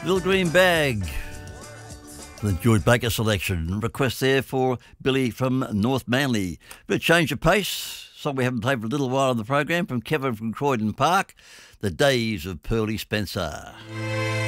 Little Green Bag. The George Baker selection. Request there for Billy from North Manly. Bit of change of pace. Song we haven't played for a little while on the program from Kevin from Croydon Park. The Days of Pearly Spencer.